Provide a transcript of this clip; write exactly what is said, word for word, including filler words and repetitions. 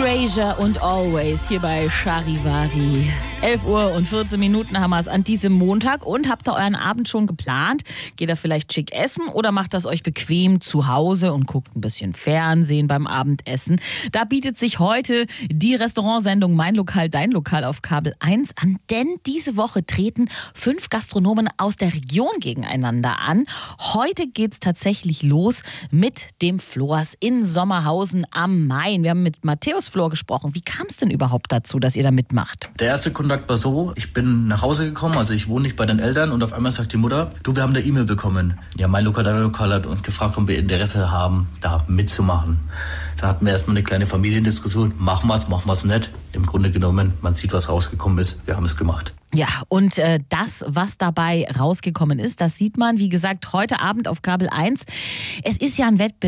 Erasure und Always hier bei Charivari. elf Uhr und vierzehn Minuten haben wir es an diesem Montag. Und habt ihr euren Abend schon geplant? Geht ihr vielleicht schick essen oder macht das euch bequem zu Hause und guckt ein bisschen Fernsehen beim Abendessen? Da bietet sich heute die Restaurantsendung Mein Lokal, Dein Lokal auf Kabel eins an. Denn diese Woche treten fünf Gastronomen aus der Region gegeneinander an. Heute geht's tatsächlich los mit dem Flors in Sommerhausen am Main. Wir haben mit Matthäus Flor gesprochen. Wie kam es denn überhaupt dazu, dass ihr da mitmacht? Der erste Kontakt war so, ich bin nach Hause gekommen, also ich wohne nicht bei den Eltern und auf einmal sagt die Mutter, du, wir haben eine E-Mail bekommen. Ja, Mein Lokal, Dein Lokal hat uns gefragt, ob wir Interesse haben, da mitzumachen. Dann hatten wir erstmal eine kleine Familiendiskussion, machen wir es, machen wir es nicht. Im Grunde genommen, man sieht, was rausgekommen ist, wir haben es gemacht. Ja, und äh, das, was dabei rausgekommen ist, das sieht man, wie gesagt, heute Abend auf Kabel eins. Es ist ja ein Wettbewerb.